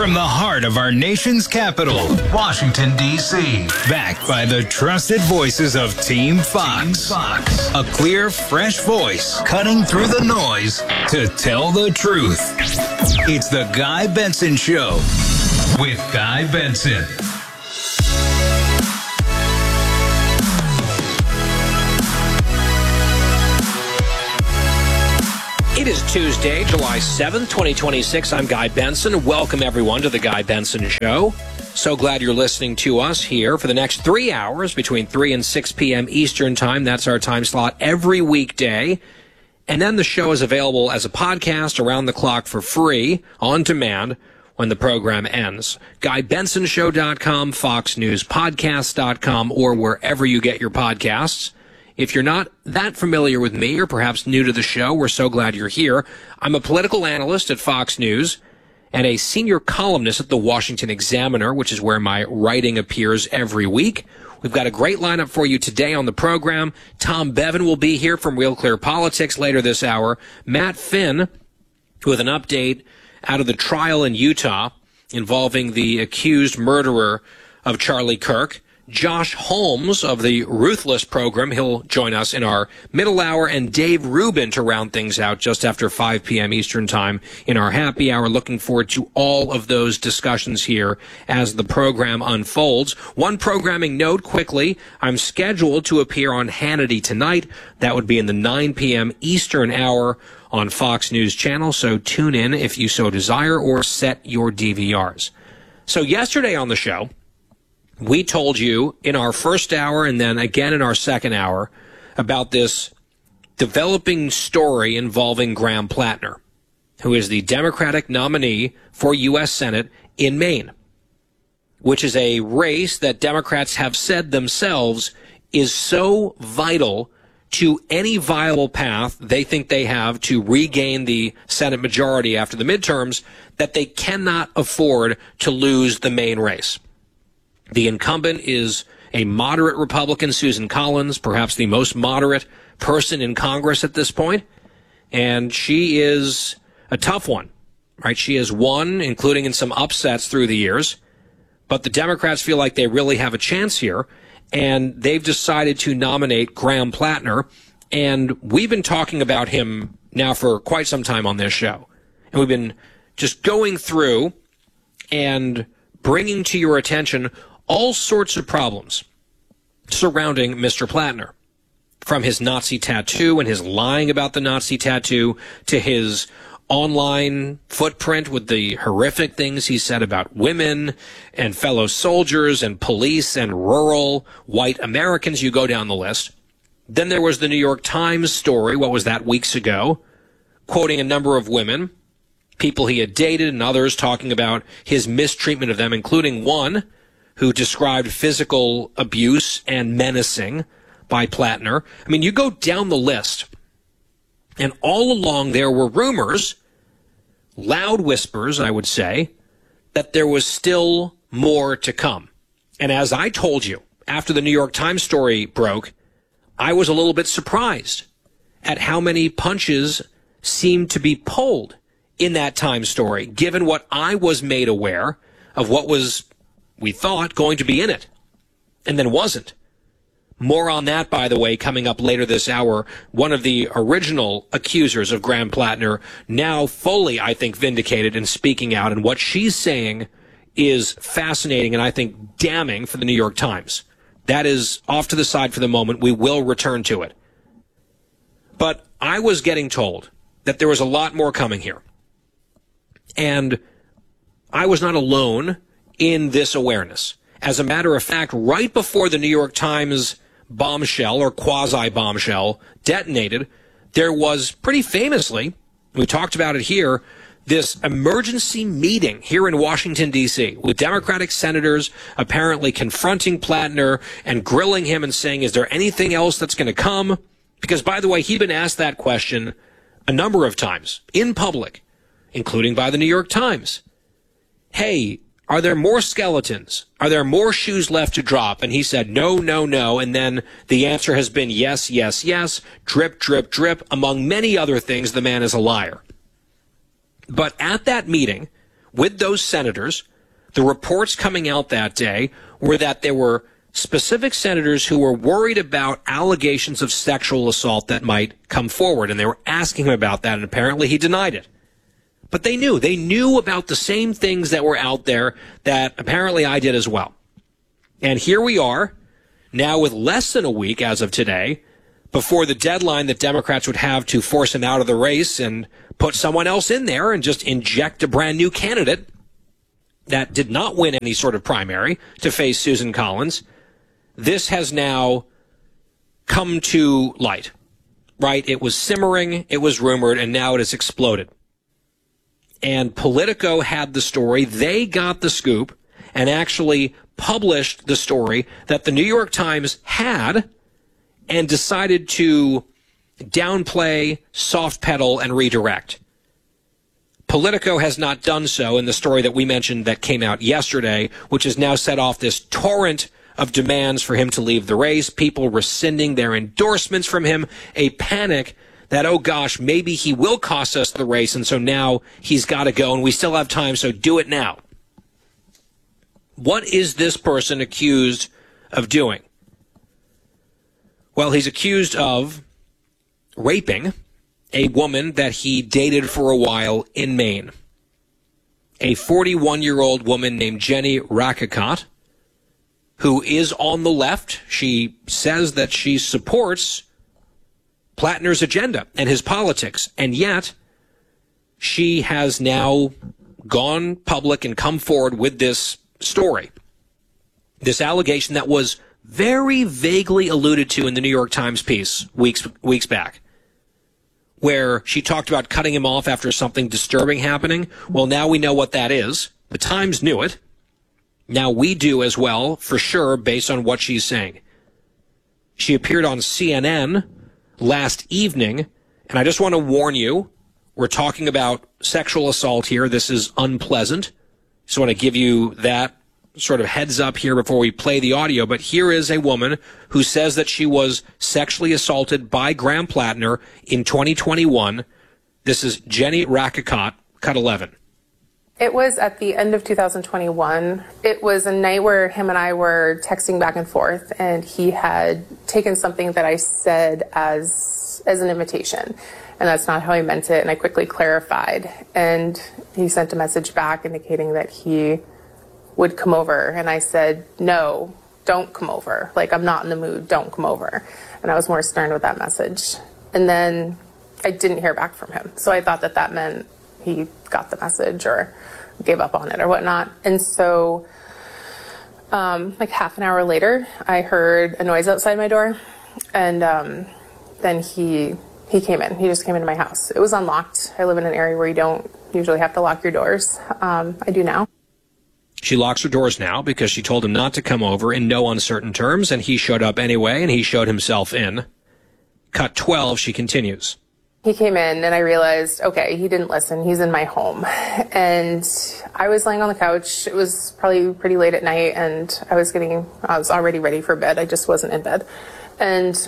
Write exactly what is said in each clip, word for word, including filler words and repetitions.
From the heart of our nation's capital, Washington, D C Backed by the trusted voices of Team Fox. Team Fox. A clear, fresh voice cutting through the noise to tell the truth. It's the Guy Benson Show with Guy Benson. It is Tuesday, July seventh, twenty twenty-six. I'm Guy Benson. Welcome, everyone, to the Guy Benson Show. So glad you're listening to us here for the next three hours between three and six p.m. Eastern Time. That's our time slot every weekday. And then the show is available as a podcast around the clock for free, on demand, when the program ends. Guy Benson Show dot com, Fox News Podcast dot com, or wherever you get your podcasts. If you're not that familiar with me, or perhaps new to the show, we're so glad you're here. I'm a political analyst at Fox News and a senior columnist at the Washington Examiner, which is where my writing appears every week. We've got a great lineup for you today on the program. Tom Bevan will be here from Real Clear Politics later this hour. Matt Finn with an update out of the trial in Utah involving the accused murderer of Charlie Kirk. Josh Holmes of the Ruthless program, he'll join us in our middle hour, and Dave Rubin to round things out just after five p.m. Eastern Time in our happy hour. Looking forward to all of those discussions here as the program unfolds. One programming note quickly, I'm scheduled to appear on Hannity tonight. That would be in the nine p.m. Eastern hour on Fox News Channel, so tune in if you so desire or set your D V Rs. So yesterday on the show, we told you in our first hour and then again in our second hour about this developing story involving Graham Plattner, who is the Democratic nominee for U S Senate in Maine, which is a race that Democrats have said themselves is so vital to any viable path they think they have to regain the Senate majority after the midterms that they cannot afford to lose the Maine race. The incumbent is a moderate Republican, Susan Collins, perhaps the most moderate person in Congress at this point. And she is a tough one, right? She has won, including in some upsets through the years. But the Democrats feel like they really have a chance here. And they've decided to nominate Graham Plattner. And we've been talking about him now for quite some time on this show. And we've been just going through and bringing to your attention all sorts of problems surrounding Mister Plattner, from his Nazi tattoo and his lying about the Nazi tattoo to his online footprint with the horrific things he said about women and fellow soldiers and police and rural white Americans. You go down the list. Then there was the New York Times story, what was that, weeks ago, quoting a number of women, people he had dated, and others talking about his mistreatment of them, including one who described physical abuse and menacing by Plattner. I mean, you go down the list, and all along there were rumors, loud whispers, I would say, that there was still more to come. And as I told you, after the New York Times story broke, I was a little bit surprised at how many punches seemed to be pulled in that Times story, given what I was made aware of what was, we thought, going to be in it, and then wasn't. More on that, by the way, coming up later this hour. One of the original accusers of Graham Plattner, now fully, I think, vindicated and speaking out, and what she's saying is fascinating and I think damning for the New York Times. That is off to the side for the moment. We will return to it. But I was getting told that there was a lot more coming here. And I was not alone in this awareness. As a matter of fact, right before the New York Times bombshell or quasi-bombshell detonated, there was pretty famously, we talked about it here, this emergency meeting here in Washington, D C, with Democratic senators apparently confronting Plattner and grilling him and saying, is there anything else that's going to come? Because, by the way, he'd been asked that question a number of times in public, including by the New York Times. Hey, are there more skeletons? Are there more shoes left to drop? And he said, no, no, no. And then the answer has been yes, yes, yes, drip, drip, drip. Among many other things, the man is a liar. But at that meeting, with those senators. The reports coming out that day were that there were specific senators who were worried about allegations of sexual assault that might come forward, and they were asking him about that, and apparently he denied it. But they knew. They knew about the same things that were out there that apparently I did as well. And here we are, now with less than a week as of today, before the deadline that Democrats would have to force him out of the race and put someone else in there and just inject a brand new candidate that did not win any sort of primary to face Susan Collins. This has now come to light, right? It was simmering, it was rumored, and now it has exploded. And Politico had the story. They got the scoop and actually published the story that the New York Times had and decided to downplay, soft pedal, and redirect. Politico has not done so in the story that we mentioned that came out yesterday, which has now set off this torrent of demands for him to leave the race, people rescinding their endorsements from him, a panic that, oh gosh, maybe he will cost us the race, and so now he's got to go, and we still have time, so do it now. What is this person accused of doing? Well, he's accused of raping a woman that he dated for a while in Maine. A forty-one-year-old woman named Jenny Rakicot, who is on the left. She says that she supports Plattner's agenda and his politics, and yet she has now gone public and come forward with this story, this allegation that was very vaguely alluded to in the New York Times piece weeks weeks back, where she talked about cutting him off after something disturbing happening. Well, now we know what that is. The Times knew it. Now we do as well, for sure, based on what she's saying. She appeared on C N N last evening, and I just want to warn you, we're talking about sexual assault here. This is unpleasant. Just want to give you that sort of heads up here before we play the audio. But here is a woman who says that she was sexually assaulted by Graham Plattner in twenty twenty-one. This is Jenny Rakicot, cut eleven. It was at the end of two thousand twenty-one. It was a night where him and I were texting back and forth, and he had taken something that I said as as an invitation, and that's not how I meant it, and I quickly clarified. And he sent a message back indicating that he would come over, and I said, no, don't come over. Like, I'm not in the mood, don't come over. And I was more stern with that message. And then I didn't hear back from him, so I thought that that meant he got the message or gave up on it or whatnot. And so um, like half an hour later, I heard a noise outside my door, and um, then he he came in. He just came into my house. It was unlocked. I live in an area where you don't usually have to lock your doors. Um, I do now. She locks her doors now because she told him not to come over in no uncertain terms, and he showed up anyway, and he showed himself in. Cut twelve, she continues. He came in, and I realized, okay, he didn't listen. He's in my home. And I was laying on the couch. It was probably pretty late at night, and I was getting, I was already ready for bed. I just wasn't in bed. And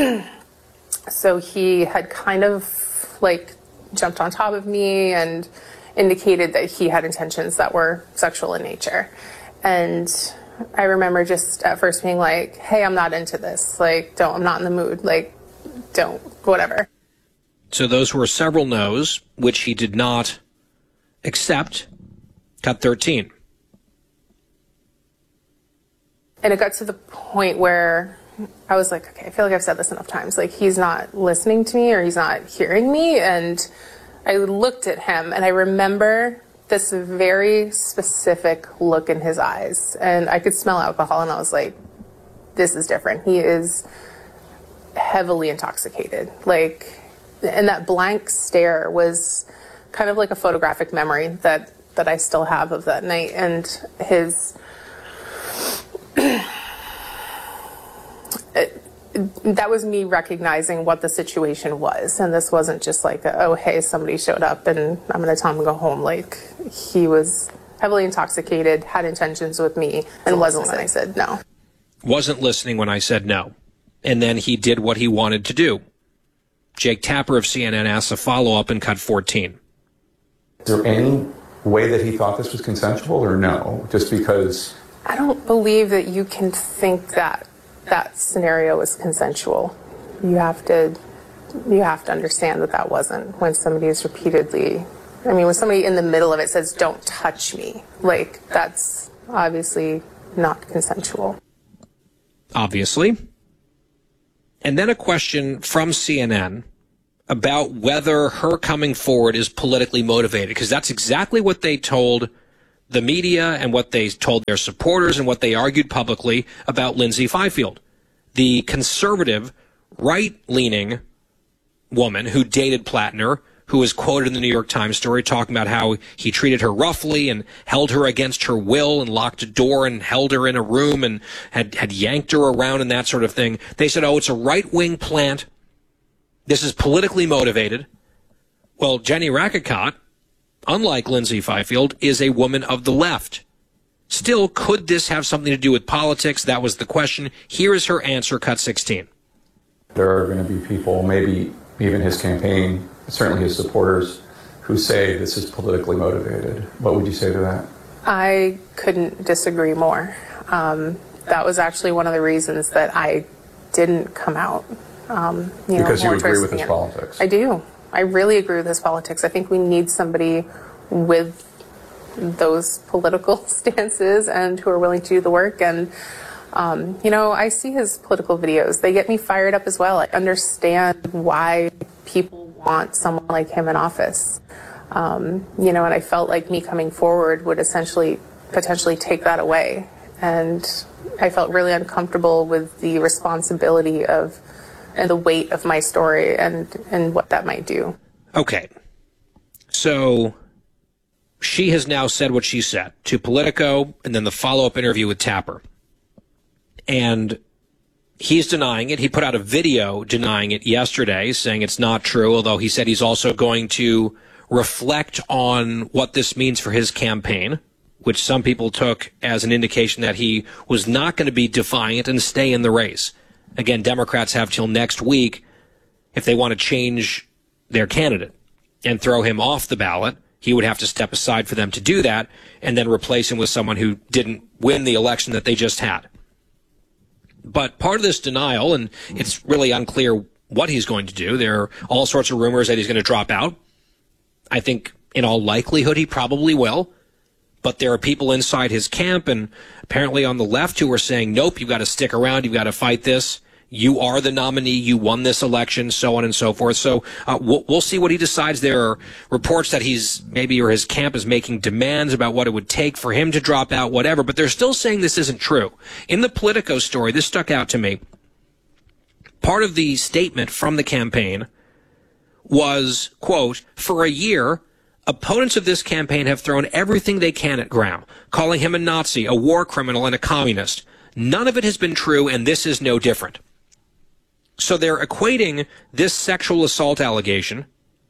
so he had kind of like jumped on top of me and indicated that he had intentions that were sexual in nature. And I remember just at first being like, hey, I'm not into this. Like, don't, I'm not in the mood. Like, don't, whatever. So those were several no's, which he did not accept. Cut thirteen. And it got to the point where I was like, okay, I feel like I've said this enough times. Like, he's not listening to me or he's not hearing me. And I looked at him, and I remember this very specific look in his eyes. And I could smell alcohol, and I was like, this is different. He is heavily intoxicated. Like, and that blank stare was kind of like a photographic memory that, that I still have of that night. And his, it, that was me recognizing what the situation was. And this wasn't just like, a, oh, hey, somebody showed up and I'm going to tell him to go home. Like, he was heavily intoxicated, had intentions with me, and wasn't when I said no. Wasn't listening when I said no. And then he did what he wanted to do. Jake Tapper of C N N asks a follow-up in cut fourteen. Is there any way that he thought this was consensual, or no? Just because... I don't believe that you can think that that scenario was consensual. You have to, you have to understand that that wasn't. When somebody is repeatedly, I mean, when somebody in the middle of it says, "Don't touch me," like, that's obviously not consensual. Obviously. And then a question from C N N about whether her coming forward is politically motivated, because that's exactly what they told the media and what they told their supporters and what they argued publicly about Lindsay Fifield, the conservative, right-leaning woman who dated Plattner, who was quoted in the New York Times story talking about how he treated her roughly and held her against her will and locked a door and held her in a room and had, had yanked her around and that sort of thing. They said, oh, it's a right-wing plant. This is politically motivated. Well, Jenny Rakicot, unlike Lindsay Fifield, is a woman of the left. Still, could this have something to do with politics? That was the question. Here is her answer, cut sixteen. There are going to be people, maybe even his campaign, certainly his supporters, who say this is politically motivated. What would you say to that? I couldn't disagree more. Um, that was actually one of the reasons that I didn't come out. Um, you because know, you agree with his politics. I do. I really agree with his politics. I think we need somebody with those political stances and who are willing to do the work. And, um, you know, I see his political videos. They get me fired up as well. I understand why people want someone like him in office. Um, you know, and I felt like me coming forward would essentially potentially take that away. And I felt really uncomfortable with the responsibility of and the weight of my story and, and what that might do. Okay. So she has now said what she said to Politico and then the follow-up interview with Tapper. And he's denying it. He put out a video denying it yesterday, saying it's not true, although he said he's also going to reflect on what this means for his campaign, which some people took as an indication that he was not going to be defiant and stay in the race. Again, Democrats have till next week if they want to change their candidate and throw him off the ballot. He would have to step aside for them to do that and then replace him with someone who didn't win the election that they just had. But part of this denial, and it's really unclear what he's going to do, there are all sorts of rumors that he's going to drop out. I think in all likelihood he probably will. But there are people inside his camp and apparently on the left who are saying, nope, you've got to stick around, you've got to fight this. You are the nominee, you won this election, so on and so forth. So uh, we'll, we'll see what he decides. There are reports that he's maybe, or his camp is making demands about what it would take for him to drop out, whatever. But they're still saying this isn't true. In the Politico story, this stuck out to me. Part of the statement from the campaign was, quote, for a year, opponents of this campaign have thrown everything they can at Graham, calling him a Nazi, a war criminal, and a communist. None of it has been true, and this is no different. So they're equating this sexual assault allegation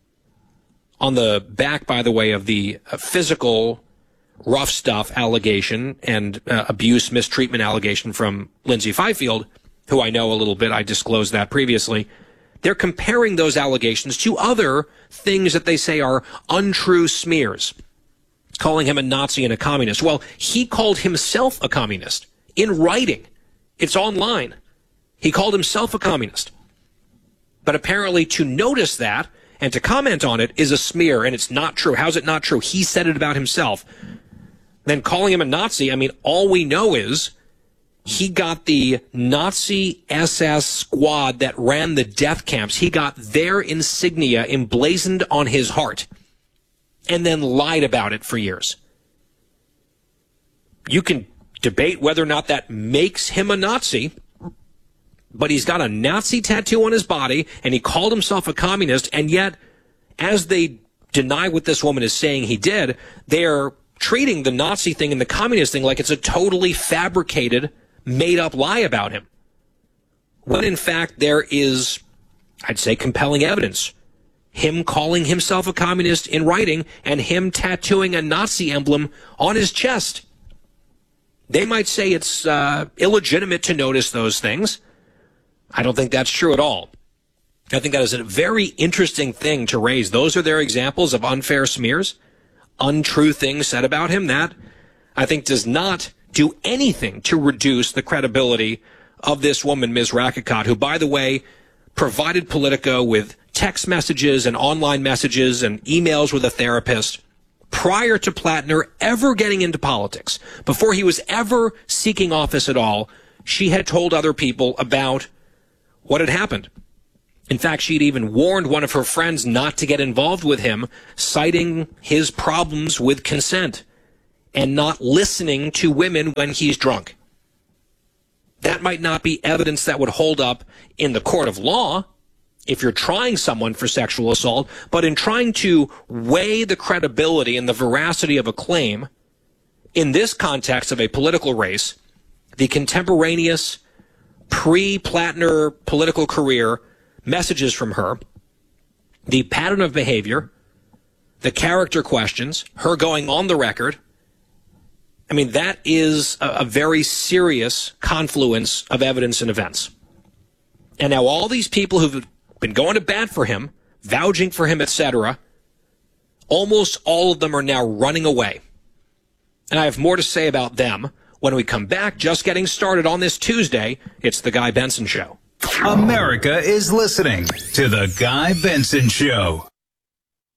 on the back, by the way, of the uh, physical rough stuff allegation and uh, abuse, mistreatment allegation from Lindsay Fifield, who I know a little bit. I disclosed that previously. They're comparing those allegations to other things that they say are untrue smears, calling him a Nazi and a communist. Well, he called himself a communist in writing. It's online. He called himself a communist. But apparently to notice that and to comment on it is a smear, and it's not true. How's it not true? He said it about himself. Then calling him a Nazi, I mean, all we know is he got the Nazi S S squad that ran the death camps. He got their insignia emblazoned on his heart and then lied about it for years. You can debate whether or not that makes him a Nazi, but he's got a Nazi tattoo on his body, and he called himself a communist, and yet, as they deny what this woman is saying he did, they're treating the Nazi thing and the communist thing like it's a totally fabricated, made-up lie about him. When, in fact, there is, I'd say, compelling evidence. Him calling himself a communist in writing, and him tattooing a Nazi emblem on his chest. They might say it's uh, illegitimate to notice those things. I don't think that's true at all. I think that is a very interesting thing to raise. Those are their examples of unfair smears. untrue things said about him. That, I think, does not do anything to reduce the credibility of this woman, Miz Rakicot, who, by the way, provided Politico with text messages and online messages and emails with a therapist prior to Plattner ever getting into politics. Before he was ever seeking office at all, she had told other people about what had happened. In fact, she'd even warned one of her friends not to get involved with him, citing his problems with consent and not listening to women when he's drunk. That might not be evidence that would hold up in the court of law if you're trying someone for sexual assault, but in trying to weigh the credibility and the veracity of a claim in this context of a political race, the contemporaneous pre-Plattner political career messages from her, the pattern of behavior, the character questions, her going on the record, I mean, that is a, a very serious confluence of evidence and events. And now all these people who've been going to bat for him, vouching for him, et cetera, almost all of them are now running away. And I have more to say about them when we come back. Just getting started on this Tuesday, it's The Guy Benson Show. America is listening to The Guy Benson Show.